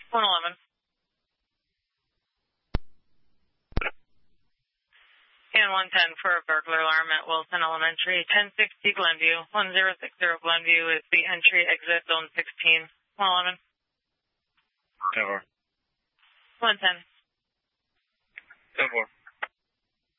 111. And 110 for a burglar alarm at Wilson Elementary, 1060 Glenview. 1060 Glenview is the entry exit zone 16. 111. 10-4. 110. 10-4.